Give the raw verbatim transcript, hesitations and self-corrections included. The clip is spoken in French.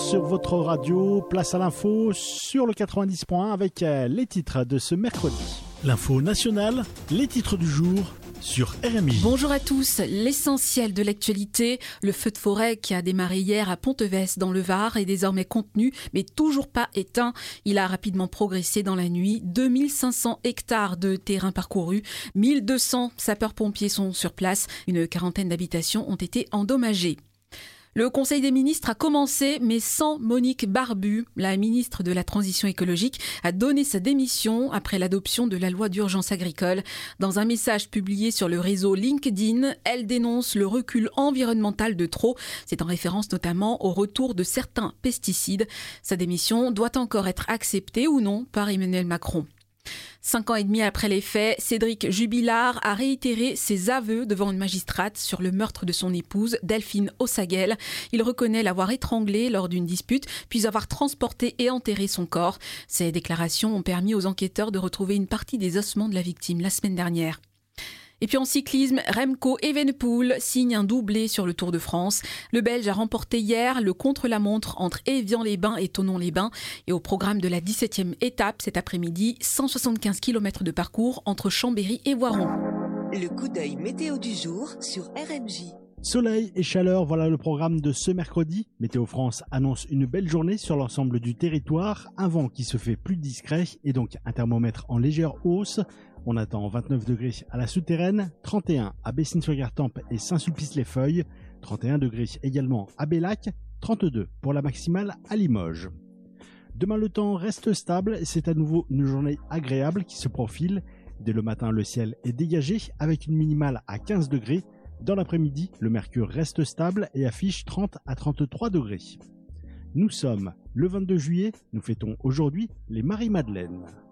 sur votre radio. Place à l'info sur le quatre-vingt-dix point un avec les titres de ce mercredi. L'info nationale, les titres du jour sur R M J. Bonjour à tous, l'essentiel de l'actualité, le feu de forêt qui a démarré hier à Ponteves dans le Var est désormais contenu mais toujours pas éteint. Il a rapidement progressé dans la nuit, deux mille cinq cents hectares de terrain parcourus, mille deux cents sapeurs-pompiers sont sur place, une quarantaine d'habitations ont été endommagées. Le Conseil des ministres a commencé, mais sans Monique Barbu. La ministre de la Transition écologique a donné sa démission après l'adoption de la loi d'urgence agricole. Dans un message publié sur le réseau LinkedIn, elle dénonce le recul environnemental de trop. C'est en référence notamment au retour de certains pesticides. Sa démission doit encore être acceptée ou non par Emmanuel Macron. Cinq ans et demi après les faits, Cédric Jubilard a réitéré ses aveux devant une magistrate sur le meurtre de son épouse, Delphine Ossaguel. Il reconnaît l'avoir étranglée lors d'une dispute, puis avoir transporté et enterré son corps. Ces déclarations ont permis aux enquêteurs de retrouver une partie des ossements de la victime la semaine dernière. Et puis en cyclisme, Remco Evenepoel signe un doublé sur le Tour de France. Le Belge a remporté hier le contre-la-montre entre Évian-les-Bains et Thonon-les-Bains. Et au programme de la dix-septième étape cet après-midi, cent soixante-quinze kilomètres de parcours entre Chambéry et Voiron. Le coup d'œil météo du jour sur R M J. Soleil et chaleur, voilà le programme de ce mercredi. Météo France annonce une belle journée sur l'ensemble du territoire. Un vent qui se fait plus discret et donc un thermomètre en légère hausse. On attend vingt-neuf degrés à la souterraine, trente et un à Bessines-sur-Gartempe et Saint-Sulpice-les-Feuilles, trente et un degrés également à Bellac, trente-deux pour la maximale à Limoges. Demain le temps reste stable, c'est à nouveau une journée agréable qui se profile. Dès le matin le ciel est dégagé avec une minimale à quinze degrés. Dans l'après-midi, le mercure reste stable et affiche trente à trente-trois degrés. Nous sommes le vingt-deux juillet, nous fêtons aujourd'hui les Marie-Madeleine.